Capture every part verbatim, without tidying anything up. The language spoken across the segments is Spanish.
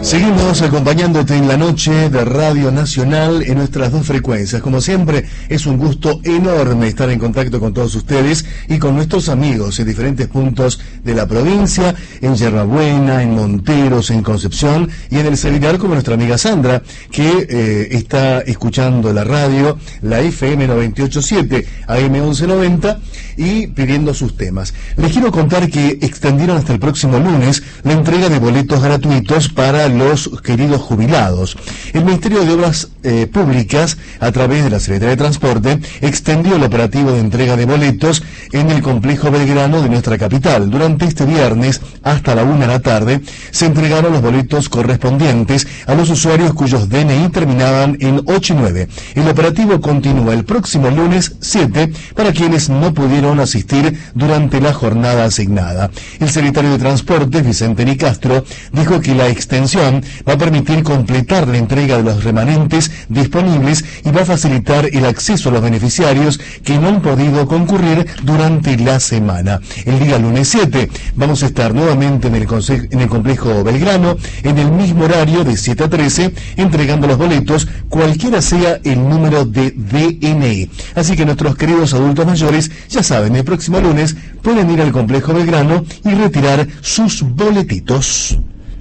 Seguimos acompañándote en la noche de Radio Nacional en nuestras dos frecuencias. Como siempre, es un gusto enorme estar en contacto con todos ustedes y con nuestros amigos en diferentes puntos de la provincia, en Yerbabuena, en Monteros, en Concepción y en el Sevilar, como nuestra amiga Sandra, que eh, está escuchando la radio, la F M noventa y ocho punto siete, A M once noventa, y pidiendo sus temas. Les quiero contar que extendieron hasta el próximo lunes la entrega de boletos gratuitos para los queridos jubilados. El Ministerio de Obras eh, Públicas, a través de la Secretaría de Transporte, extendió el operativo de entrega de boletos en el complejo Belgrano de nuestra capital. Durante este viernes, hasta la una de la tarde, se entregaron los boletos correspondientes a los usuarios cuyos D N I terminaban en ocho y nueve. El operativo continúa el próximo lunes siete para quienes no pudieron asistir durante la jornada asignada. El secretario de Transporte, Vicente Nicastro, dijo que la extensión va a permitir completar la entrega de los remanentes disponibles y va a facilitar el acceso a los beneficiarios que no han podido concurrir durante la semana. El día lunes siete vamos a estar nuevamente en el, en el complejo Belgrano, en el mismo horario de siete a trece, entregando los boletos, cualquiera sea el número de D N I. Así que nuestros queridos adultos mayores, ya saben, el próximo lunes pueden ir al complejo Belgrano y retirar sus boletitos.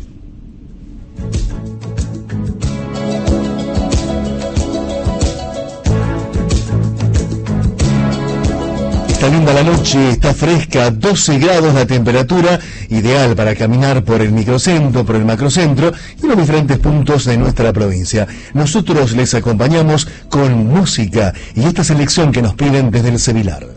Está linda la noche, está fresca, doce grados la temperatura, ideal para caminar por el microcentro, por el macrocentro y los diferentes puntos de nuestra provincia. Nosotros les acompañamos con música y esta selección que nos piden desde el Sevilar.